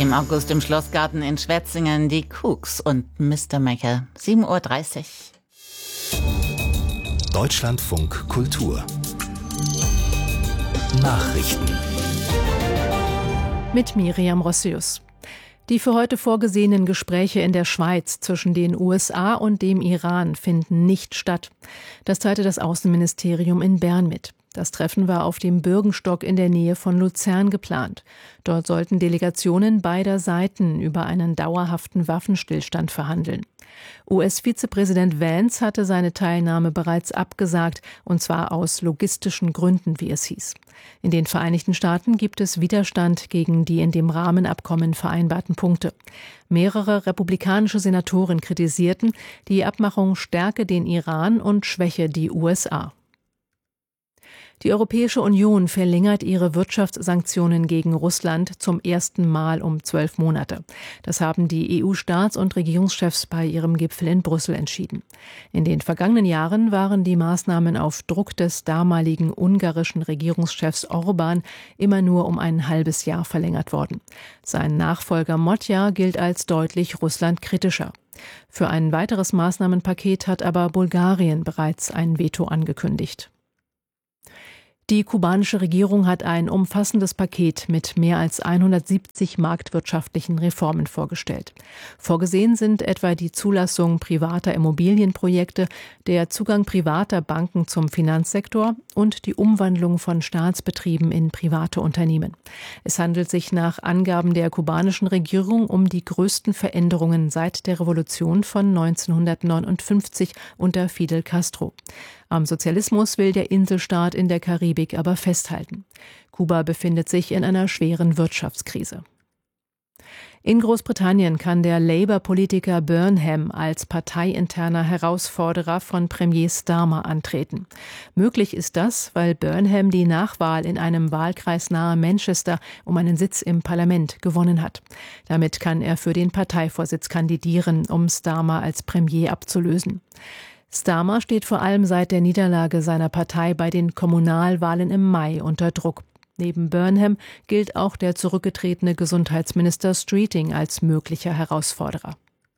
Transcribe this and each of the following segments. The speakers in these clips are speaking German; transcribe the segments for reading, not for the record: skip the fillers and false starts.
Im August im Schlossgarten in Schwetzingen die Cooks und Mr. Maker. 7:30 Uhr. Deutschlandfunk Kultur. Nachrichten. Mit Miriam Rossius. Die für heute vorgesehenen Gespräche in der Schweiz zwischen den USA und dem Iran finden nicht statt. Das teilte das Außenministerium in Bern mit. Das Treffen war auf dem Bürgenstock in der Nähe von Luzern geplant. Dort sollten Delegationen beider Seiten über einen dauerhaften Waffenstillstand verhandeln. US-Vizepräsident Vance hatte seine Teilnahme bereits abgesagt, und zwar aus logistischen Gründen, wie es hieß. In den Vereinigten Staaten gibt es Widerstand gegen die in dem Rahmenabkommen vereinbarten Punkte. Mehrere republikanische Senatoren kritisierten, die Abmachung stärke den Iran und schwäche die USA. Die Europäische Union verlängert ihre Wirtschaftssanktionen gegen Russland zum ersten Mal um 12 Monate. Das haben die EU-Staats- und Regierungschefs bei ihrem Gipfel in Brüssel entschieden. In den vergangenen Jahren waren die Maßnahmen auf Druck des damaligen ungarischen Regierungschefs Orbán immer nur um ein halbes Jahr verlängert worden. Sein Nachfolger Motja gilt als deutlich russlandkritischer. Für ein weiteres Maßnahmenpaket hat aber Bulgarien bereits ein Veto angekündigt. Die kubanische Regierung hat ein umfassendes Paket mit mehr als 170 marktwirtschaftlichen Reformen vorgestellt. Vorgesehen sind etwa die Zulassung privater Immobilienprojekte, der Zugang privater Banken zum Finanzsektor und die Umwandlung von Staatsbetrieben in private Unternehmen. Es handelt sich nach Angaben der kubanischen Regierung um die größten Veränderungen seit der Revolution von 1959 unter Fidel Castro. Am Sozialismus will der Inselstaat in der Karibik aber festhalten. Kuba befindet sich in einer schweren Wirtschaftskrise. In Großbritannien kann der Labour-Politiker Burnham als parteiinterner Herausforderer von Premier Starmer antreten. Möglich ist das, weil Burnham die Nachwahl in einem Wahlkreis nahe Manchester um einen Sitz im Parlament gewonnen hat. Damit kann er für den Parteivorsitz kandidieren, um Starmer als Premier abzulösen. Starmer steht vor allem seit der Niederlage seiner Partei bei den Kommunalwahlen im Mai unter Druck. Neben Burnham gilt auch der zurückgetretene Gesundheitsminister Streeting als möglicher Herausforderer.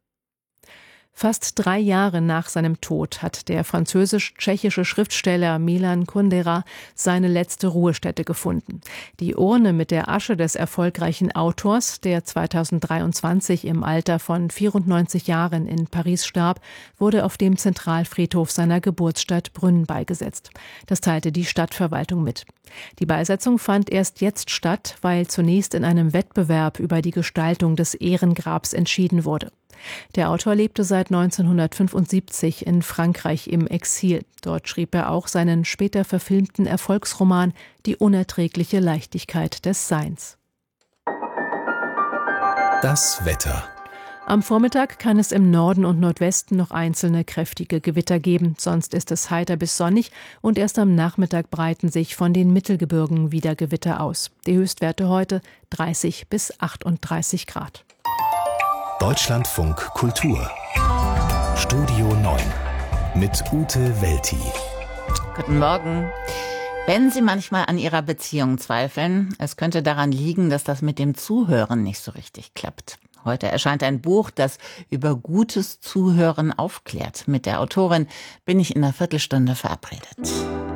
Fast 3 Jahre nach seinem Tod hat der französisch-tschechische Schriftsteller Milan Kundera seine letzte Ruhestätte gefunden. Die Urne mit der Asche des erfolgreichen Autors, der 2023 im Alter von 94 Jahren in Paris starb, wurde auf dem Zentralfriedhof seiner Geburtsstadt Brünn beigesetzt. Das teilte die Stadtverwaltung mit. Die Beisetzung fand erst jetzt statt, weil zunächst in einem Wettbewerb über die Gestaltung des Ehrengrabs entschieden wurde. Der Autor lebte seit 1975 in Frankreich im Exil. Dort schrieb er auch seinen später verfilmten Erfolgsroman Die unerträgliche Leichtigkeit des Seins. Das Wetter. Am Vormittag kann es im Norden und Nordwesten noch einzelne kräftige Gewitter geben. Sonst ist es heiter bis sonnig und erst am Nachmittag breiten sich von den Mittelgebirgen wieder Gewitter aus. Die Höchstwerte heute 30 bis 38 Grad. Deutschlandfunk Kultur. Studio 9 mit Ute Welti. Guten Morgen. Wenn Sie manchmal an Ihrer Beziehung zweifeln, es könnte daran liegen, dass das mit dem Zuhören nicht so richtig klappt. Heute erscheint ein Buch, das über gutes Zuhören aufklärt. Mit der Autorin bin ich in einer Viertelstunde verabredet.